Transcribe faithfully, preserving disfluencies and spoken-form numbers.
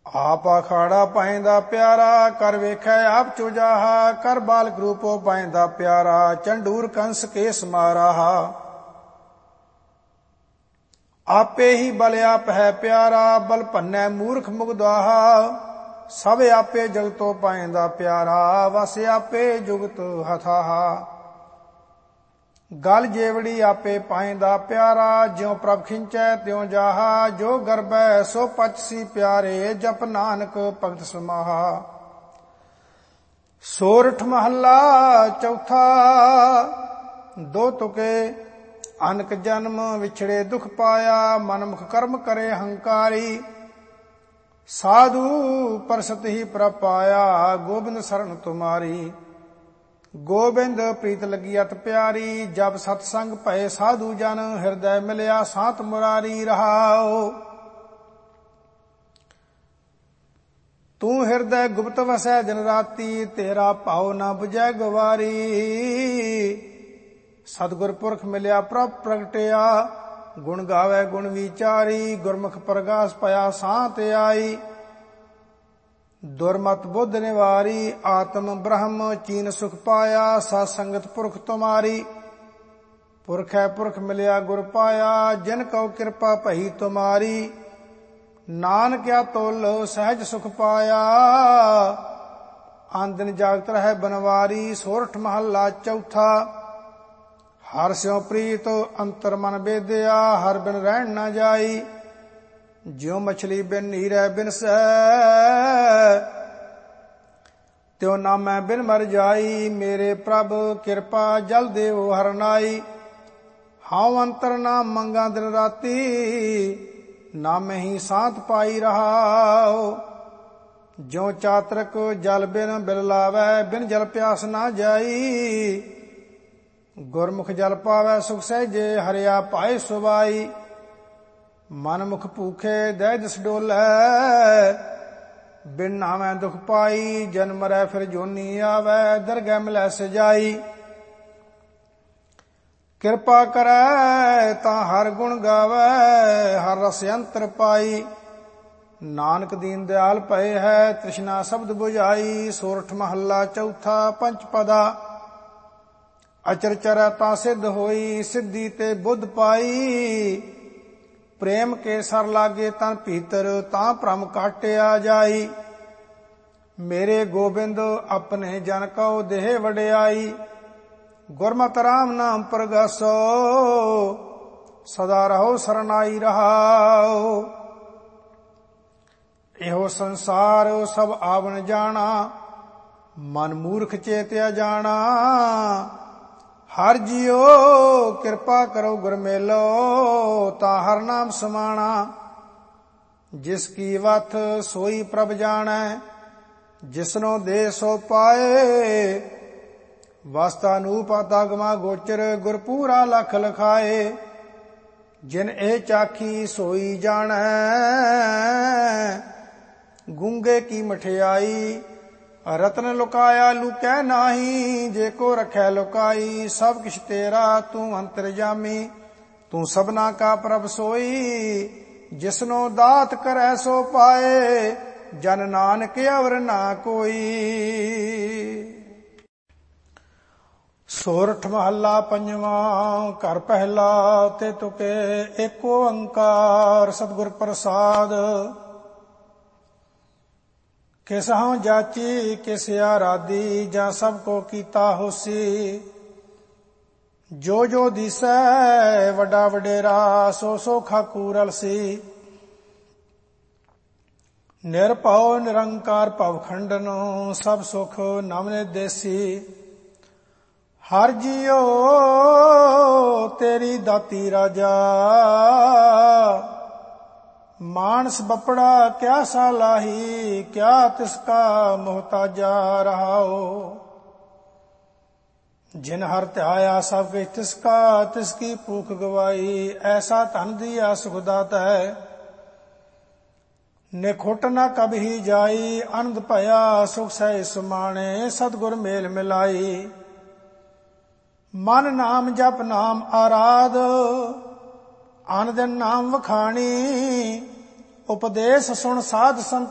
ਆਪ ਅਖਾੜਾ ਪਾਇੰਦਾ ਪਿਆਰਾ, ਕਰ ਵੇਖੈ ਆਪ ਚੁਜਾਹਾ। ਕਰ ਬਾਲਕ ਰੂਪੋ ਪਾਇੰਦਾ ਪਿਆਰਾ, ਚੰਡੂਰ ਕੰਸ ਕੇਸ ਮਾਰਾਹਾ। ਆਪੇ ਹੀ ਬਲ ਆਪ ਹੈ ਪਿਆਰਾ, ਬਲ ਭੰਨੈ ਮੂਰਖ ਮੁਗਦਾਹਾ। ਸਭ ਆਪੇ ਜਗਤੋ ਪਾਇੰਦਾ ਪਿਆਰਾ, ਵਸ ਆਪੇ ਜੁਗਤ ਹਥਾਹਾ। ਗਲ ਜੇਵੜੀ ਆਪੇ ਪਾਇੰਦਾ ਪਿਆਰਾ, ਜਿਉ ਪ੍ਰਭ ਖਿੰਚੈ ਤਿਉ ਜਾਹਾ। ਜੋ ਗਰਬੈ ਸੋ ਪਚਸੀ ਪਿਆਰੇ, ਜਪ ਨਾਨਕ ਭਗਤ ਸਮਾਹਾ। ਸੋਰਠ ਮਹੱਲਾ ਚੌਥਾ। ਦੋ ਤੁਕੇ ਅਨਕ ਜਨਮ ਵਿਛੜੇ ਦੁਖ ਪਾਇਆ, ਮਨਮੁਖ ਕਰਮ ਕਰੇ ਹੰਕਾਰੀ। ਸਾਧੂ ਪਰਸਤ ਹੀ ਪ੍ਰਭ ਪਾਇਆ, ਗੋਬਿੰਦ ਸਰਨ ਤੁਮਾਰੀ। ਗੋਬਿੰਦ ਪ੍ਰੀਤ ਲੱਗੀ ਅਤ ਪਿਆਰੀ, ਜਬ ਸਤਸੰਗ ਭਏ ਸਾਧੂ ਜਨ। ਹਿਰਦੈ ਮਿਲਿਆ ਸਾਤ ਮੁਰਾਰੀ ਰਹਾਓ। ਤੂੰ ਹਿਰਦੈ ਗੁਪਤ ਵਸੈ ਦਿਨ ਰਾਤੀ, ਤੇਰਾ ਭਾਉ ਨਾ ਬੁਝੈ ਗਵਾਰੀ। ਸਤਿਗੁਰ ਪੁਰਖ ਮਿਲਿਆ ਪ੍ਰਭ ਪ੍ਰਗਟਿਆ, ਗੁਣ ਗਾਵੇ ਗੁਣ ਵਿਚਾਰੀ। ਗੁਰਮੁਖ ਪ੍ਰਗਾਸ ਭਇਆ ਸਾਤ ਆਈ, ਦੁਰਮਤ ਬੁੱਧ ਨਿਵਾਰੀ। ਆਤਮ ਬ੍ਰਹਮ ਚੀਨ ਸੁਖ ਪਾਇਆ, ਸਤ ਸੰਗਤ ਪੁਰਖ ਤੁਮਾਰੀ। ਪੁਰਖੈ ਪੁਰਖ ਮਿਲਿਆ ਗੁਰ ਪਾਇਆ, ਜਿਨ ਕਉ ਕਿਰਪਾ ਭਈ ਤੁਮਾਰੀ। ਨਾਨਕਿਆ ਤੋਲ ਸਹਿਜ ਸੁਖ ਪਾਇਆ, ਆਂਦਨ ਜਾਗਤ ਰਹਿ ਬਨਵਾਰੀ। ਸੋਰਠ ਮਹੱਲਾ ਚੌਥਾ। ਹਰਿ ਸਿਉ ਪ੍ਰੀਤ ਅੰਤਰ ਮਨ ਬੇਦਿਆ, ਹਰਿ ਬਿਨ ਰਹਿਣ ਨਾ ਜਾਈ। ਜਿਉ ਮਛਲੀ ਬਿਨ ਨੀਰੈ ਬਿਨਸੈ, ਤਿਉ ਨਾਮੈ ਬਿਨ ਮਰ ਜਾਈ। ਮੇਰੇ ਪ੍ਰਭ ਕਿਰਪਾ ਜਲ ਦੇਵ ਹਰਨਾਈ। ਹਉ ਅੰਤਰ ਨਾਮ ਮੰਗਾ ਦਿਨ ਰਾਤੀ, ਨਾਮੇ ਹੀ ਸਾਤ ਪਾਈ ਰਹਾਉ। ਜਿਉ ਚਾਤਰਕ ਜਲ ਬਿਨ ਬਿਲ ਲਾਵੈ, ਬਿਨ ਜਲ ਪਿਆਸ ਨਾ ਜਾਈ। ਗੁਰਮੁਖ ਜਲ ਪਾਵੈ ਸੁਖ ਸਹਿਜੇ, ਹਰਿਆ ਪਾਏ ਸੁਬਾਈ। ਮਨ ਮੁਖ ਭੂਖੇ ਦਹਿ ਦਿਸ ਡੋਲੈ, ਬਿਨ ਨਾਮੈ ਦੁਖ ਪਾਈ। ਜਨਮ ਮਰੈ ਫਿਰ ਜੋਨੀ ਆਵੈ, ਦਰਗਹਿ ਮਿਲੈ ਸਜਾਈ। ਕਿਰਪਾ ਕਰੈ ਤਾਂ ਹਰ ਗੁਣ ਗਾਵੈ, ਹਰ ਰਸ ਅੰਤਰ ਪਾਈ। ਨਾਨਕ ਦੀਨ ਦਿਆਲ ਭਏ ਹੈ, ਤ੍ਰਿਸ਼ਨਾ ਸ਼ਬਦ ਬੁਝਾਈ। ਸੋਰਠ ਮਹੱਲਾ ਚੌਥਾ। ਪੰਚ ਪਦਾ। ਅਚਰ ਚਰੈ ਤਾਂ ਸਿੱਧ ਹੋਈ, ਸਿੱਧੀ ਤੇ ਬੁੱਧ ਪਾਈ। ਪ੍ਰੇਮ ਕੇ ਸਰ ਲਾਗੇ ਤਨ ਭੀਤਰ, ਤਾਂ ਭ੍ਰਮ ਕਾਟਿਆ ਜਾਈ। ਮੇਰੇ ਗੋਬਿੰਦ ਆਪਣੇ ਜਨ ਕਉ ਦੇਹ ਵਡਿਆਈ। ਗੁਰਮਤਿ ਰਾਮ ਨਾਮ ਪ੍ਰਗਾਸੋ, ਸਦਾ ਰਹੋ ਸਰਨਾਈ ਰਹਾਓ। ਇਹੋ ਸੰਸਾਰ ਸਭ ਆਵਣ ਜਾਣਾ, ਮਨ ਮੂਰਖ ਚੇਤਿਆ ਜਾਣਾ। ਹਰ ਜੀਓ ਕਿਰਪਾ ਕਰੋ ਗੁਰ ਮੇਲੋ, ਤਾਂ ਹਰ ਨਾਮ ਸਮਾਣਾ। ਜਿਸ ਕੀ ਵਥ ਸੋਈ ਪ੍ਰਭ ਜਾਣੈ, ਜਿਸਨੋ ਦੇ ਸੋ ਪਾਏ। ਵਸਤਾ ਨੂਪ ਤਗਮਾ ਗੋਚਰ, ਗੁਰ ਪੂਰਾ ਲਖ ਲਖਾਏ। ਜਿਨ ਇਹ ਚਾਖੀ ਸੋਈ ਜਾਣੈ, ਗੂੰਗੇ ਕੀ ਮਠਿਆਈ। ਰਤਨ ਲੁਕਾਇਆ ਲੁਕੈ ਨਾਹੀ, ਜੇ ਕੋ ਰਖੈ ਲੁਕਾਈ। ਸਭ ਕਿਛ ਤੇਰਾ ਤੂੰ ਅੰਤਰਜਾਮੀ, ਤੂੰ ਸਭਨਾ ਕਾ ਪ੍ਰਭ ਸੋਈ। ਜਿਸਨੋ ਦਾਤ ਕਰੈ ਸੋ ਪਾਏ, ਜਨ ਨਾਨਕ ਅਵਰ ਨਾ ਕੋਈ। ਸੋਰਠ ਮਹੱਲਾ ਪੰਜਵਾਂ। ਘਰ ਪਹਿਲਾ ਤੇ ਤੁਕੇ ਏਕ ਓੰਕਾਰ, ਸਤਿਗੁਰ ਪ੍ਰਸਾਦ। ਕਿਸ ਹਉ ਜਾਚੀ ਕਿਸ ਆਰਾਧੀ, ਜਾਂ ਸਭ ਕੋ ਕੀਤਾ ਹੋਸੀ। ਜੋ ਜੋ ਦੀਸੈ ਵੱਡਾ ਵਡੇਰਾ, ਸੋ ਸੋ ਖਾਕੂ ਰਲਸੀ। ਨਿਰਭਉ ਨਿਰੰਕਾਰ ਭਵ ਖੰਡਨ, ਸਭ ਸੁਖ ਨਾਮ ਨਿਦੇਸੀ। ਹਰ ਜੀਓ ਤੇਰੀ ਦਾਤੀ ਰਾਜਾ, ਮਾਨਸ ਬਪੜਾ ਕਿਆ ਸਾਲਾਹੀ। ਕਿਆ ਤਿਸ ਕਾ ਮੁਹਤਾਜਾ ਰਹਾਓ। ਜਿਨ ਹਰ ਧਿਆਇਆ ਸਭ ਕਿਛ ਤਿਸ ਕਾ, ਤਿਸ ਕੀ ਭੂਖ ਗਵਾਈ। ਐਸਾ ਧਨ ਦੀਆ ਸੁਖ ਦਾਤੈ, ਨਿਖੁੱਟ ਨਾ ਕਬਹੀ ਜਾਈ। ਅਨੰਦ ਭਇਆ ਸੁਖ ਸਹਿ ਸੁਮਾਣੇ, ਸਤਿਗੁਰ ਮੇਲ ਮਿਲਾਈ। ਮਨ ਨਾਮ ਜਪ ਨਾਮ ਆਰਾਧ, ਅਨ ਦਿਨ ਨਾਮ ਵਖਾਣੀ। ਉਪਦੇਸ਼ ਸੁਣ ਸਾਧ ਸੰਤ